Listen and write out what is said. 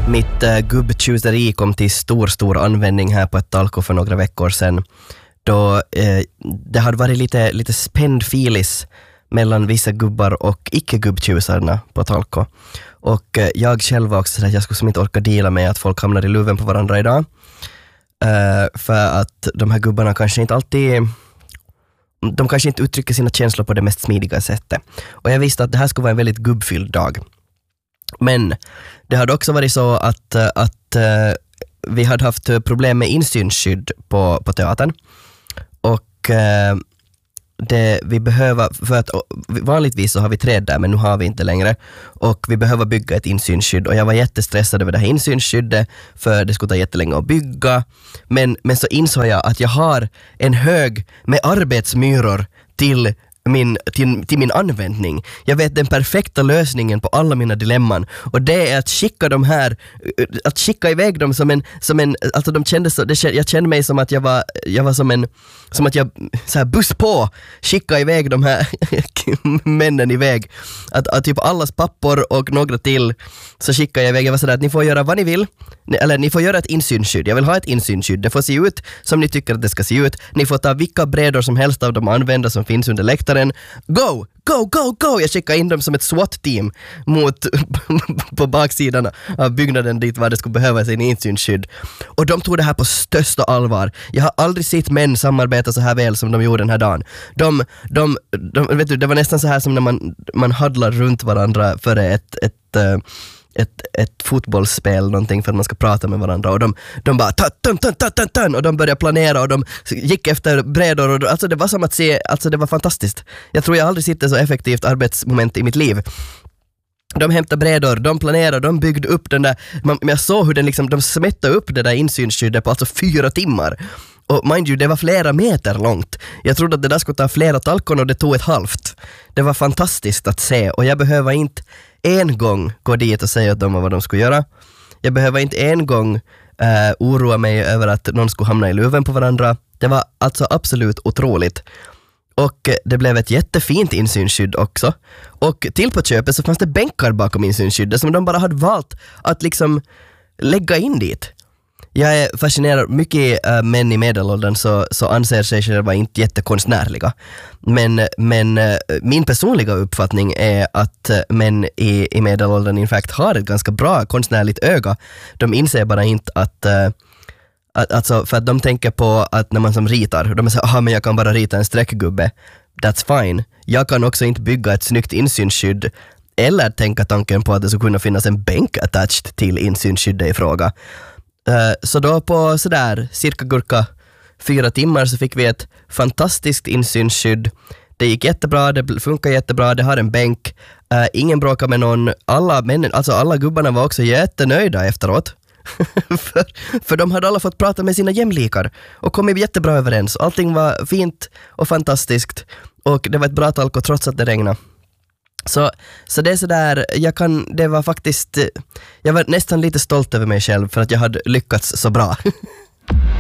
Mitt gubbtjuseri kom till stor användning här på ett talko för några veckor sedan. Då det hade varit lite spänd filis mellan vissa gubbar och icke-gubbtjusarna på talko. Och jag själv var också så att jag skulle inte orka dela med att folk hamnar i luven på varandra idag. För att de här gubbarna kanske inte alltid... De kanske inte uttrycker sina känslor på det mest smidiga sättet. Och jag visste att det här skulle vara en väldigt gubbfylld dag. Men det hade också varit så att vi hade haft problem med insynsskydd på teatern. Och vi behöver, för att vanligtvis så har vi träd där men nu har vi inte längre. Och vi behöver bygga ett insynsskydd och jag var jättestressad över det här insynsskyddet för det skulle ta jättelänge att bygga. Men så insåg jag att jag har en hög med arbetsmyror till min användning. Jag vet den perfekta lösningen på alla mina dilemman och det är att skicka iväg dem som en alltså de kändes så, jag kände mig som att jag var som att jag så här buss på skicka iväg de här männen iväg att typ allas pappor och några till så skickar jag iväg. Jag var sådär att ni får göra vad ni vill eller ni får göra ett insynsskydd. Jag vill ha ett insynsskydd. Det får se ut som ni tycker att det ska se ut. Ni får ta vilka brädor som helst av de använda som finns under läktaren. Go! Jag skickar in dem som ett SWAT-team på baksidan av byggnaden dit var det skulle behöva sin insynsskydd. Och de tog det här på största allvar. Jag har aldrig sett män samarbeta så här väl som de gjorde den här dagen. De vet du, det var nästan så här som när man haddlar runt varandra före ett fotbollsspel någonting för att man ska prata med varandra och de bara tan och de började planera och de gick efter brädor och alltså det var som att se, alltså det var fantastiskt. Jag tror jag aldrig sitter så effektivt arbetsmoment i mitt liv. De hämtade brädor, de planerade, de byggde upp den där, jag såg hur de smättade upp det där insynsskyddet på alltså 4 timmar. Och mind you, det var flera meter långt. Jag trodde att det där skulle ta flera talkon och det tog ett halvt. Det var fantastiskt att se och jag behöver inte en gång gå dit och säga åt dem vad de skulle göra. Jag behöver inte en gång oroa mig över att någon skulle hamna i luven på varandra. Det var alltså absolut otroligt. Och det blev ett jättefint insynsskydd också. Och till på köpet så fanns det bänkar bakom insynsskyddet som de bara hade valt att liksom lägga in dit. Jag är fascinerad, mycket män i medelåldern så anser sig själva inte jättekonstnärliga. Men min personliga uppfattning är att män i medelåldern in fact har ett ganska bra konstnärligt öga. De inser bara inte att alltså för att de tänker på att när man som ritar, de säger men jag kan bara rita en streckgubbe. That's fine. Jag kan också inte bygga ett snyggt insynsskydd eller tänka tanken på att det skulle kunna finnas en bänk attached till insynsskyddet i fråga. Så då på sådär cirka 4 timmar så fick vi ett fantastiskt insynsskydd. Det gick jättebra, det funkar jättebra, det har en bänk. Ingen bråkar med någon. Alla gubbarna var också jättenöjda efteråt. för de hade alla fått prata med sina jämlikar och kommit jättebra överens. Allting var fint och fantastiskt och det var ett bra talk trots att det regnade. Så det är sådär, jag var nästan lite stolt över mig själv för att jag hade lyckats så bra.